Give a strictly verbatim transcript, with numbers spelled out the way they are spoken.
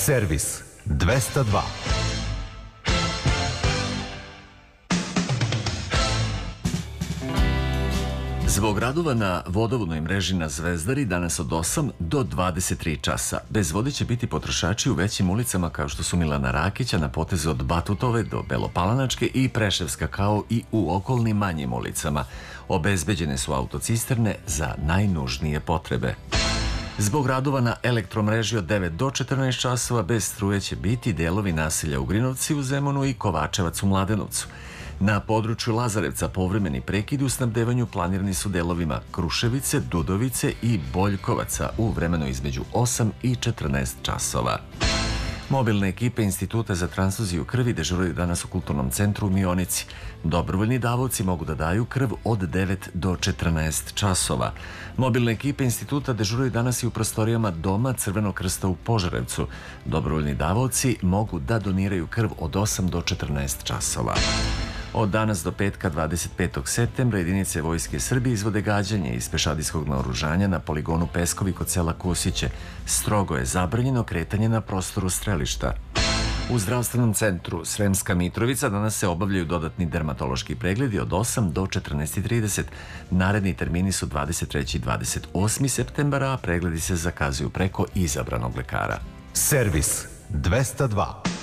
Servis dvesta dva. Zbog radova na vodovodnoj mreži na Zvezdari danas od osam do dvadeset tri časa. Bez vode će biti potrošači u većim ulicama kao što su Milana Rakića na potezu od Batutove do Belopalanačke i Preševska, kao i u okolnim manjim ulicama. Obezbeđene su autocisterne za najnužnije potrebe. Zbog radova na elektromreži od devet do četrnaest časova bez struje će biti delovi naselja Ugrinovci u Zemunu i Kovačevac u Mladenovcu. Na području Lazarevca povremeni prekidi u snabdevanju planirani su delovima Kruševice, Dudovice i Boljkovaca u vremenu između osam i četrnaest časova. Mobilne ekipe Instituta za transfuziju krvi dežuraju danas u Kulturnom centru u Mionici. Dobrovoljni davaoci mogu da daju krv od devet do četrnaest časova. Mobilne ekipe Instituta dežuraju danas i u prostorijama Doma Crvenog krsta u Požarevcu. Dobrovoljni davaoci mogu da doniraju krv od osam do četrnaest časova. Od danas do petka dvadeset petog septembra jedinice Vojske Srbije izvode gađanje iz pešadijskog naoružanja na poligonu Peskovi kod sela Kusiće. Strogo je zabranjeno kretanje na prostoru strelišta. U zdravstvenom centru Sremska Mitrovica danas se obavljaju dodatni dermatološki pregledi od osam do četrnaest i trideset. Naredni termini su dvadeset treći i dvadeset osmi septembra, a pregledi se zakazuju preko izabranog lekara. Servis dvesta dva.